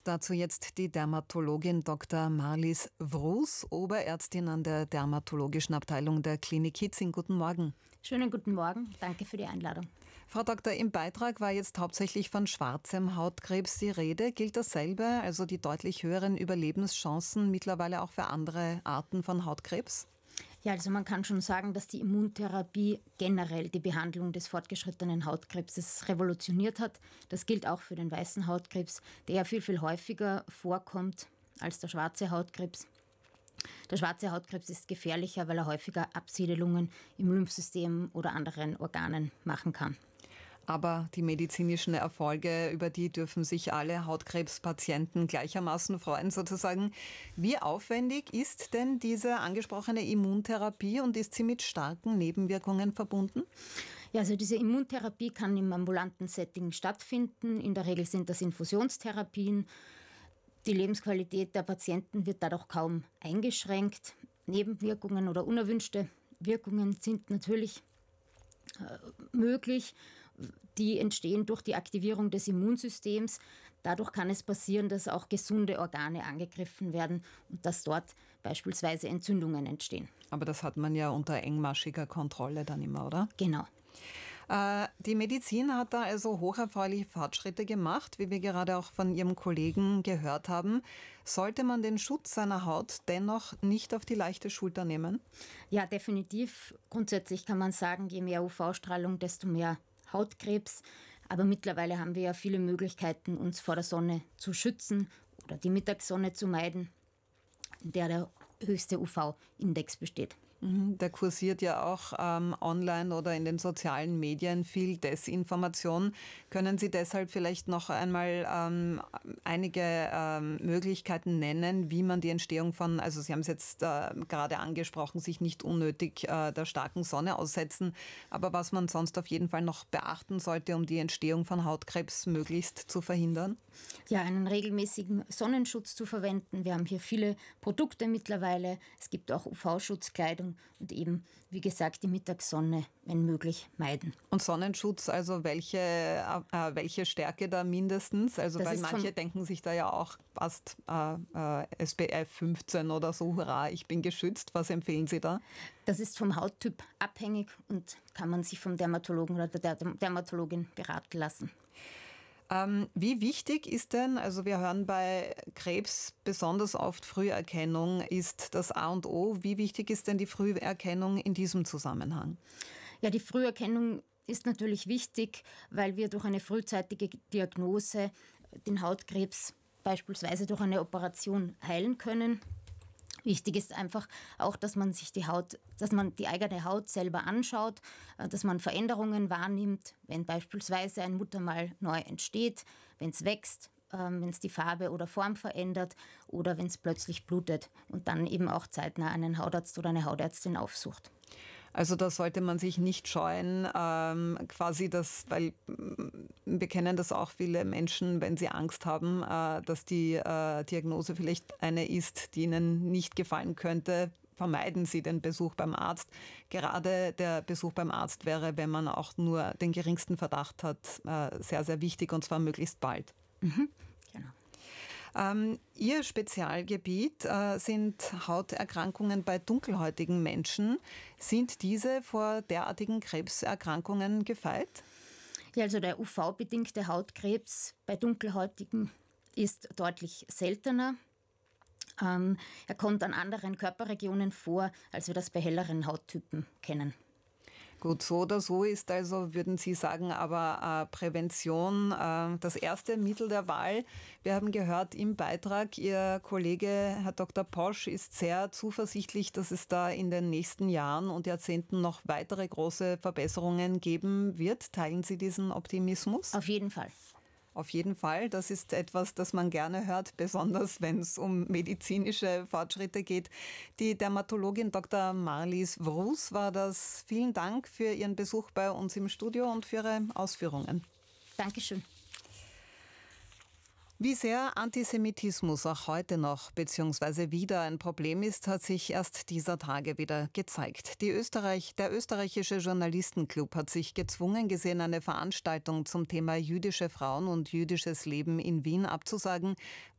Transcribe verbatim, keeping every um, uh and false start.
Dazu jetzt die Dermatologin Doktor Marlies Wrus, Oberärztin an der dermatologischen Abteilung der Klinik Hitzing. Guten Morgen. Schönen guten Morgen, danke für die Einladung. Frau Doktor, im Beitrag war jetzt hauptsächlich von schwarzem Hautkrebs die Rede. Gilt dasselbe, also die deutlich höheren Überlebenschancen mittlerweile auch für andere Arten von Hautkrebs? Ja, also man kann schon sagen, dass die Immuntherapie generell die Behandlung des fortgeschrittenen Hautkrebses revolutioniert hat. Das gilt auch für den weißen Hautkrebs, der ja viel, viel häufiger vorkommt als der schwarze Hautkrebs. Der schwarze Hautkrebs ist gefährlicher, weil er häufiger Absiedelungen im Lymphsystem oder anderen Organen machen kann. Aber die medizinischen Erfolge, über die dürfen sich alle Hautkrebspatienten gleichermaßen freuen, sozusagen. Wie aufwendig ist denn diese angesprochene Immuntherapie und ist sie mit starken Nebenwirkungen verbunden? Ja, also diese Immuntherapie kann im ambulanten Setting stattfinden. In der Regel sind das Infusionstherapien. Die Lebensqualität der Patienten wird dadurch kaum eingeschränkt. Nebenwirkungen oder unerwünschte Wirkungen sind natürlich möglich. Die entstehen durch die Aktivierung des Immunsystems. Dadurch kann es passieren, dass auch gesunde Organe angegriffen werden und dass dort beispielsweise Entzündungen entstehen. Aber das hat man ja unter engmaschiger Kontrolle dann immer, oder? Genau. Äh, die Medizin hat da also hocherfreuliche Fortschritte gemacht, wie wir gerade auch von Ihrem Kollegen gehört haben. Sollte man den Schutz seiner Haut dennoch nicht auf die leichte Schulter nehmen? Ja, definitiv. Grundsätzlich kann man sagen, je mehr U V-Strahlung, desto mehr Hautkrebs. Aber mittlerweile haben wir ja viele Möglichkeiten, uns vor der Sonne zu schützen oder die Mittagssonne zu meiden, in der der höchste U V-Index besteht. Da kursiert ja auch ähm, online oder in den sozialen Medien viel Desinformation. Können Sie deshalb vielleicht noch einmal ähm, einige ähm, Möglichkeiten nennen, wie man die Entstehung von, also Sie haben es jetzt äh, gerade angesprochen, sich nicht unnötig äh, der starken Sonne aussetzen, aber was man sonst auf jeden Fall noch beachten sollte, um die Entstehung von Hautkrebs möglichst zu verhindern? Ja, einen regelmäßigen Sonnenschutz zu verwenden. Wir haben hier viele Produkte mittlerweile. Es gibt auch U V-Schutzkleidung. Und eben, wie gesagt, die Mittagssonne, wenn möglich, meiden. Und Sonnenschutz, also welche, äh, welche Stärke da mindestens? Also Das weil ist manche vom, denken sich da ja auch fast äh, äh, S P F fünfzehn oder so, hurra, ich bin geschützt. Was empfehlen Sie da? Das ist vom Hauttyp abhängig und kann man sich vom Dermatologen oder der Dermatologin beraten lassen. Ähm, wie wichtig ist denn, also wir hören bei Krebs besonders oft Früherkennung ist das A und O. Wie wichtig ist denn die Früherkennung in diesem Zusammenhang? Ja, die Früherkennung ist natürlich wichtig, weil wir durch eine frühzeitige Diagnose den Hautkrebs beispielsweise durch eine Operation heilen können. Wichtig ist einfach auch, dass man sich die Haut, dass man die eigene Haut selber anschaut, dass man Veränderungen wahrnimmt, wenn beispielsweise ein Muttermal neu entsteht, wenn es wächst, wenn es die Farbe oder Form verändert oder wenn es plötzlich blutet und dann eben auch zeitnah einen Hautarzt oder eine Hautärztin aufsucht. Also da sollte man sich nicht scheuen, ähm, quasi das, weil wir kennen das auch viele Menschen, wenn sie Angst haben, äh, dass die äh, Diagnose vielleicht eine ist, die ihnen nicht gefallen könnte, vermeiden Sie den Besuch beim Arzt. Gerade der Besuch beim Arzt wäre, wenn man auch nur den geringsten Verdacht hat, äh, sehr, sehr wichtig und zwar möglichst bald. Mhm, genau. Ähm, Ihr Spezialgebiet äh, sind Hauterkrankungen bei dunkelhäutigen Menschen. Sind diese vor derartigen Krebserkrankungen gefeit? Ja, also der U V-bedingte Hautkrebs bei Dunkelhäutigen ist deutlich seltener. Ähm, er kommt an anderen Körperregionen vor, als wir das bei helleren Hauttypen kennen. Gut, so oder so ist also, würden Sie sagen, aber äh, Prävention äh, das erste Mittel der Wahl. Wir haben gehört im Beitrag, Ihr Kollege Herr Doktor Posch ist sehr zuversichtlich, dass es da in den nächsten Jahren und Jahrzehnten noch weitere große Verbesserungen geben wird. Teilen Sie diesen Optimismus? Auf jeden Fall. Auf jeden Fall, das ist etwas, das man gerne hört, besonders wenn es um medizinische Fortschritte geht. Die Dermatologin Doktor Marlies Wrus war das. Vielen Dank für Ihren Besuch bei uns im Studio und für Ihre Ausführungen. Dankeschön. Wie sehr Antisemitismus auch heute noch bzw. wieder ein Problem ist, hat sich erst dieser Tage wieder gezeigt. Die Österreich, der österreichische Journalistenclub hat sich gezwungen gesehen, eine Veranstaltung zum Thema jüdische Frauen und jüdisches Leben in Wien abzusagen,